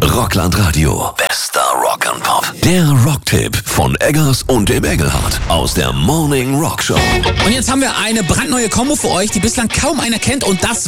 Rockland Radio. Bester Rock and Pop. Der Rocktipp von Eggers und dem Engelhardt aus der Morning Rock Show. Und jetzt haben wir eine brandneue Kombo für euch, die bislang kaum einer kennt, und das